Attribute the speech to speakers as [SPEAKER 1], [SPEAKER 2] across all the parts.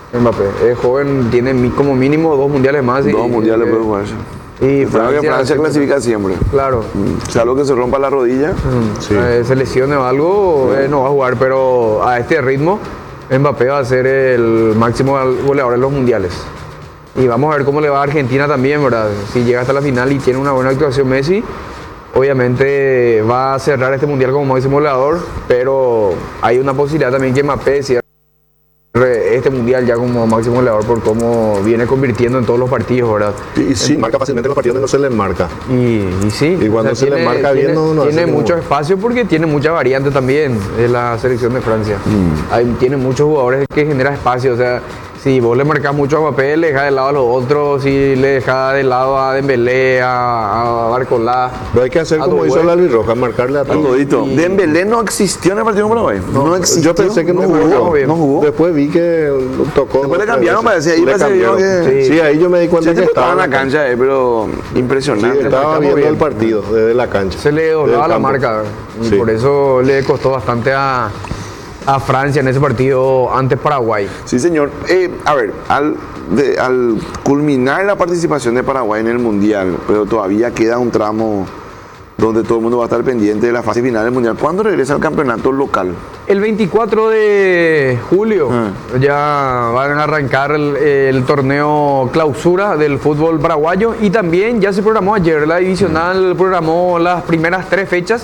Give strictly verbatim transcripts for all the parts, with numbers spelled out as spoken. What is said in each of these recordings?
[SPEAKER 1] Mbappé es joven, tiene mi- como mínimo dos mundiales más. Y,
[SPEAKER 2] Dos mundiales
[SPEAKER 1] y,
[SPEAKER 2] puede jugarse.
[SPEAKER 1] Y
[SPEAKER 2] Francia,
[SPEAKER 1] Francia,
[SPEAKER 2] Francia clasifica siempre.
[SPEAKER 1] Claro.
[SPEAKER 2] Mm, Salvo que se rompa la rodilla.
[SPEAKER 1] Mm,
[SPEAKER 2] Sí.
[SPEAKER 1] eh, se lesione o algo, eh, no va a jugar, pero a este ritmo Mbappé va a ser el máximo goleador en los mundiales. Y vamos a ver cómo le va a Argentina también, ¿verdad? Si llega hasta la final y tiene una buena actuación Messi, obviamente va a cerrar este mundial como máximo goleador, pero hay una posibilidad también que Mbappé cierre este mundial ya como máximo goleador por cómo viene convirtiendo en todos los partidos, ¿verdad?
[SPEAKER 3] Y, y sí, marca fácilmente los partidos donde no se les marca.
[SPEAKER 1] Y, y sí,
[SPEAKER 3] Y cuando se le marca bien,
[SPEAKER 1] tiene,
[SPEAKER 3] no- no
[SPEAKER 1] tiene
[SPEAKER 3] hace
[SPEAKER 1] mucho
[SPEAKER 3] como-
[SPEAKER 1] espacio porque tiene mucha variante también de la selección de Francia. Hay, tiene muchos jugadores que genera espacio, o sea, si vos le marcás mucho a Mbappé, le dejás de lado a los otros, si le dejás de lado a Dembélé, a, a Barcolá.
[SPEAKER 3] Pero hay que hacer
[SPEAKER 1] a
[SPEAKER 3] como
[SPEAKER 1] Doué.
[SPEAKER 3] hizo la Albirroja, marcarle a
[SPEAKER 2] A
[SPEAKER 3] todos.
[SPEAKER 2] todito.
[SPEAKER 1] Y-
[SPEAKER 2] Dembélé no existió en el partido con Paraguay. No, existió.
[SPEAKER 3] Yo pensé que no,
[SPEAKER 2] jugó.
[SPEAKER 3] jugó.
[SPEAKER 1] bien.
[SPEAKER 2] No jugó.
[SPEAKER 3] Después vi que tocó.
[SPEAKER 2] Después le
[SPEAKER 3] otra
[SPEAKER 2] cambiaron,
[SPEAKER 3] vez.
[SPEAKER 2] parecía, ahí
[SPEAKER 3] Le
[SPEAKER 2] parece vio
[SPEAKER 3] cambiaron.
[SPEAKER 2] que-
[SPEAKER 3] Sí, ahí yo me di cuenta
[SPEAKER 2] Sí,
[SPEAKER 3] que
[SPEAKER 2] estaba
[SPEAKER 3] estaba
[SPEAKER 2] en la cancha, eh, pero
[SPEAKER 3] Sí,
[SPEAKER 2] impresionante.
[SPEAKER 3] estaba
[SPEAKER 1] marcamos
[SPEAKER 3] viendo
[SPEAKER 1] bien.
[SPEAKER 3] el partido desde la cancha.
[SPEAKER 1] Se le doblaba
[SPEAKER 3] Desde el
[SPEAKER 1] la
[SPEAKER 3] campo.
[SPEAKER 1] marca y
[SPEAKER 3] Sí.
[SPEAKER 1] por eso le costó bastante a, a Francia en ese partido ante Paraguay.
[SPEAKER 2] Sí, señor. Eh, a ver, al, de- al culminar la participación de Paraguay en el Mundial, pero todavía queda un tramo donde todo el mundo va a estar pendiente de la fase final del Mundial. ¿Cuándo regresa al campeonato local?
[SPEAKER 1] El veinticuatro de julio
[SPEAKER 2] Ah.
[SPEAKER 1] ya van a arrancar el, el torneo clausura del fútbol paraguayo y también ya se programó ayer, la divisional programó las primeras tres fechas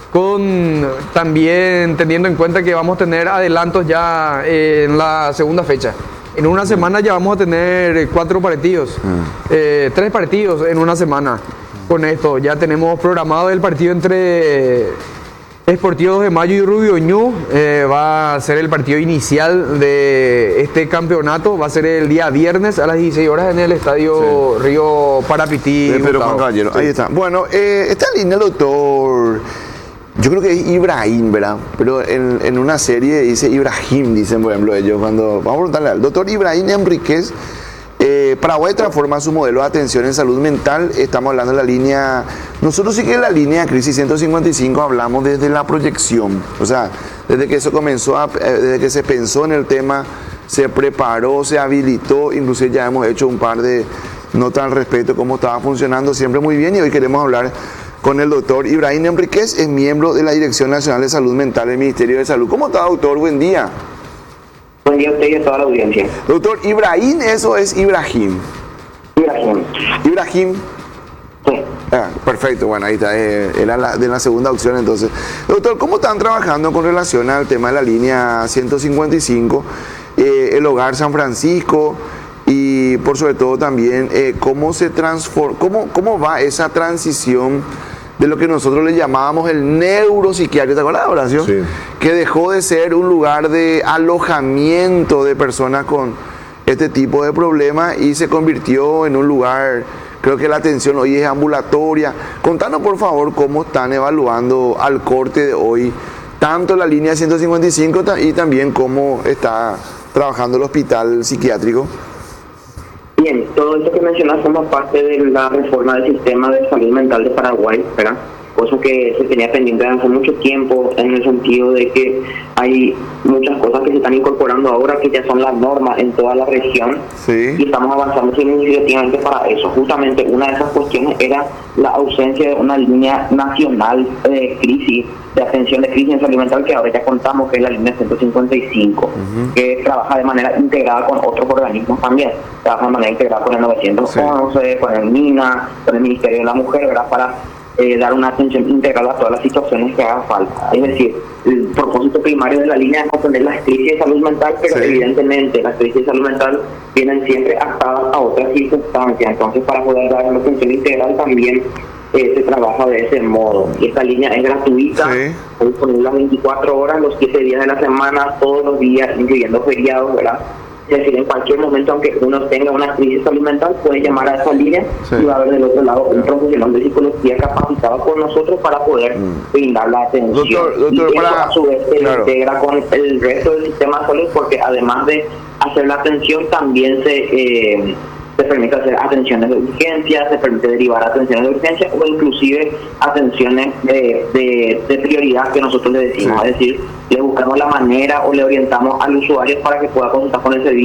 [SPEAKER 1] con también teniendo en cuenta que vamos a tener adelantos ya en la segunda fecha. En una semana ya vamos a tener cuatro partidos, eh, tres partidos en una semana. Con esto ya tenemos programado el partido entre Sportivos de Mayo y Rubio Ñu, eh, va a ser el partido inicial de este campeonato, va a ser el día viernes a las dieciséis horas en el estadio Río Parapití.
[SPEAKER 2] De Pedro
[SPEAKER 1] Gustavo.
[SPEAKER 2] Juan Caballero.
[SPEAKER 1] Sí.
[SPEAKER 2] Ahí está. Bueno, eh, está en línea el doctor. Yo creo que es Ibrahim, ¿verdad? Pero en, en una serie dice Ibrahim, dicen por ejemplo ellos. Cuando vamos a preguntarle al doctor Ibrahim Enríquez. Eh, Paraguay transforma su modelo de atención en salud mental. Estamos hablando de la línea. Nosotros sí que en la línea Crisis ciento cincuenta y cinco hablamos desde la proyección. O sea, desde que eso comenzó, a- eh, desde que se pensó en el tema, se preparó, se habilitó. Inclusive ya hemos hecho un par de notas al respecto de cómo estaba funcionando siempre muy bien. Y hoy queremos hablar con el doctor Ibrahim Enríquez, es miembro de la Dirección Nacional de Salud Mental del Ministerio de Salud. ¿Cómo está, doctor? Buen día.
[SPEAKER 4] Buen día a usted y a toda la audiencia.
[SPEAKER 2] Doctor, Ibrahim, eso es Ibrahim.
[SPEAKER 4] Ibrahim.
[SPEAKER 2] Ibrahim.
[SPEAKER 4] Sí.
[SPEAKER 2] Ah, perfecto, bueno, ahí está, eh, era la, de la segunda opción entonces. Doctor, ¿cómo están trabajando con relación al tema de la línea ciento cincuenta y cinco, eh, el Hogar San Francisco y por sobre todo también eh, cómo se transforma, cómo, cómo va esa transición de lo que nosotros le llamábamos el neuropsiquiátrico, ¿te acuerdas, Horacio?
[SPEAKER 3] Sí.
[SPEAKER 2] Que dejó de ser un lugar de alojamiento de personas con este tipo de problemas y se convirtió en un lugar, creo que la atención hoy es ambulatoria. Contanos por favor cómo están evaluando al corte de hoy, tanto la línea ciento cincuenta y cinco ta- y también cómo está trabajando el hospital psiquiátrico.
[SPEAKER 4] Bien, todo esto que mencionas forma parte de la reforma del sistema de salud mental de Paraguay, ¿verdad? Cosa que se tenía pendiente de hace mucho tiempo, en el sentido de que hay muchas cosas que se están incorporando ahora que ya son las normas en toda la región.
[SPEAKER 2] Sí.
[SPEAKER 4] Y estamos avanzando significativamente para eso. Justamente una de esas cuestiones era la ausencia de una línea nacional de crisis, de atención de crisis en salud mental, que ahora ya contamos que es la línea ciento cincuenta y cinco, que trabaja de manera integrada con otros organismos también. Trabaja de manera integrada con el novecientos once,
[SPEAKER 2] Sí.
[SPEAKER 4] con el MINA, con el Ministerio de la Mujer, ¿verdad? Para eh, dar una atención integral a todas las situaciones que haga falta. Es decir, el propósito primario de la línea es atender las crisis de salud mental, pero
[SPEAKER 2] Sí.
[SPEAKER 4] evidentemente las crisis de salud mental vienen siempre atadas a otras circunstancias. Entonces, para poder dar una atención integral también eh, se trabaja de ese modo. Y esta línea es gratuita,
[SPEAKER 2] Sí.
[SPEAKER 4] está disponible las veinticuatro horas, los siete días de la semana, todos los días, incluyendo feriados, ¿verdad? Es decir, en cualquier momento, aunque uno tenga una crisis salud mental, puede llamar a esa línea
[SPEAKER 2] Sí.
[SPEAKER 4] y va a haber del otro lado un profesional de psicología capacitado por nosotros para poder brindar la atención.
[SPEAKER 2] Doctor, doctor,
[SPEAKER 4] y eso
[SPEAKER 2] para-
[SPEAKER 4] a su vez se
[SPEAKER 2] claro.
[SPEAKER 4] integra con el resto del sistema de salud, porque además de hacer la atención, también se... Eh, se permite hacer atenciones de urgencia, se permite derivar atenciones de urgencia o inclusive atenciones de, de, de prioridad que nosotros le decimos,
[SPEAKER 2] Sí.
[SPEAKER 4] es decir, le buscamos la manera o le orientamos al usuario para que pueda consultar con el servicio